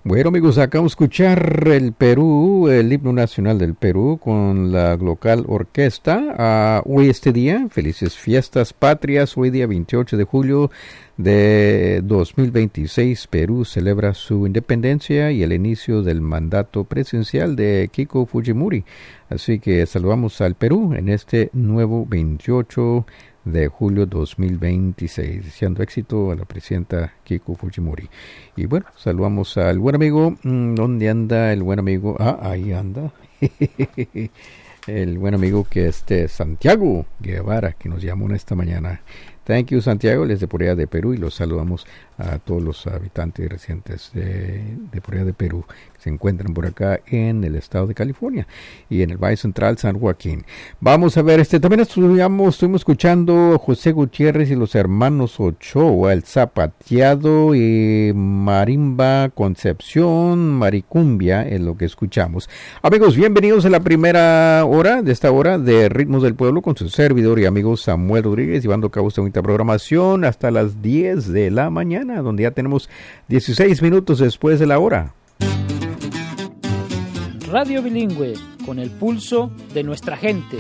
Bueno, amigos, acabamos de escuchar el Perú, el himno nacional del Perú con la local orquesta. Hoy este día, felices fiestas patrias, hoy día 28 de julio de 2026, Perú celebra su independencia y el inicio del mandato presidencial de Keiko Fujimori. Así que saludamos al Perú en este nuevo 28 de julio 2026, deseando éxito a la presidenta Keiko Fujimori. Y bueno, saludamos al buen amigo. ¿Dónde anda el buen amigo? Ahí anda. El buen amigo que es Santiago Guevara, que nos llamó en esta mañana. Thank you, Santiago, él es de por allá de Perú y los saludamos a todos los habitantes y residentes de por allá de Perú que se encuentran por acá en el estado de California y en el Valle Central San Joaquín. Vamos a ver, también estuvimos escuchando a José Gutiérrez y los hermanos Ochoa, el zapateado y marimba Concepción, maricumbia es lo que escuchamos. Amigos, bienvenidos a la primera hora de esta hora de Ritmos del Pueblo con su servidor y amigo Samuel Rodríguez, llevando a cabo esta bonita programación hasta las 10 de la mañana, donde ya tenemos 16 minutos después de la hora. Radio Bilingüe, con el pulso de nuestra gente.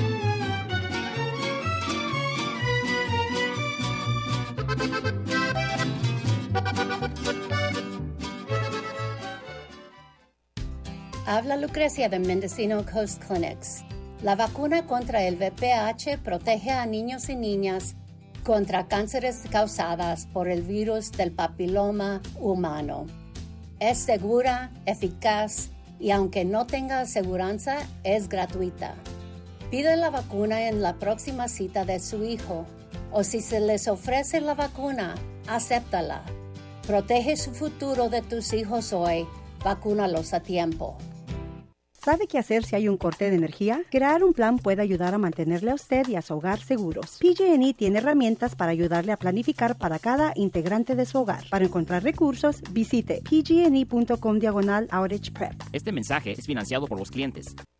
Habla Lucrecia de Mendocino Coast Clinics. La vacuna contra el VPH protege a niños y niñas contra cánceres causados por el virus del papiloma humano. Es segura, eficaz y aunque no tenga aseguranza, es gratuita. Pide la vacuna en la próxima cita de su hijo o si se les ofrece la vacuna, acéptala. Protege su futuro de tus hijos hoy, vacúnalos a tiempo. ¿Sabe qué hacer si hay un corte de energía? Crear un plan puede ayudar a mantenerle a usted y a su hogar seguros. PG&E tiene herramientas para ayudarle a planificar para cada integrante de su hogar. Para encontrar recursos, visite pgne.com/outage prep. Este mensaje es financiado por los clientes.